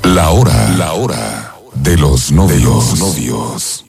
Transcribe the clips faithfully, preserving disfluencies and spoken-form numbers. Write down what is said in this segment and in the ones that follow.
La hora, la hora de los novios. De los novios.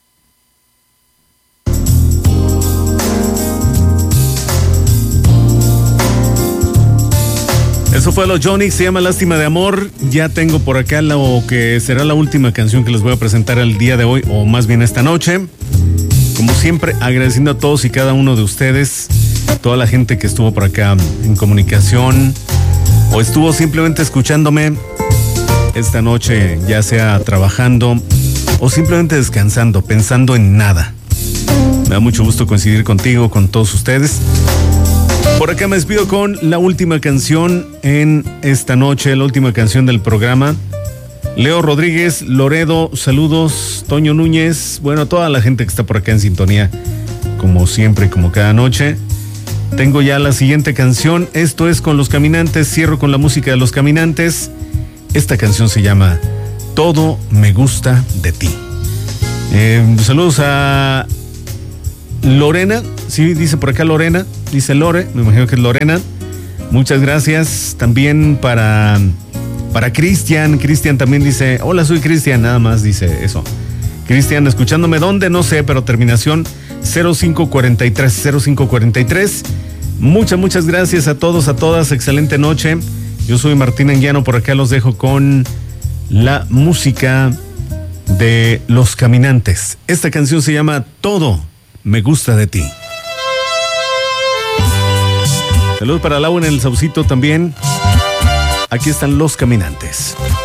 Eso fue Los Jonix, se llama Lástima de Amor. Ya tengo por acá lo que será la última canción que les voy a presentar el día de hoy, o más bien esta noche. Como siempre, agradeciendo a todos y cada uno de ustedes, toda la gente que estuvo por acá en comunicación o estuvo simplemente escuchándome esta noche, ya sea trabajando o simplemente descansando, pensando en nada. Me da mucho gusto coincidir contigo, con todos ustedes. Por acá me despido con la última canción en esta noche, la última canción del programa. Leo Rodríguez, Loredo, saludos, Toño Núñez, bueno, toda la gente que está por acá en sintonía, como siempre, como cada noche. Tengo ya la siguiente canción, esto es con Los Caminantes, cierro con la música de Los Caminantes. Esta canción se llama Todo me gusta de ti. Eh, saludos a Lorena, sí, dice por acá Lorena, dice Lore, me imagino que es Lorena. Muchas gracias. También para, para Cristian, Cristian también dice, hola, soy Cristian, nada más dice eso. Cristian, escuchándome, ¿dónde? No sé, pero terminación cero cinco cuarenta y tres, cero cinco cuarenta y tres. Muchas, muchas gracias a todos, a todas, excelente noche. Yo soy Martín Anguiano, por acá los dejo con la música de Los Caminantes. Esta canción se llama Todo me gusta de ti. Saludos para Lau en el Saucito también. Aquí están Los Caminantes.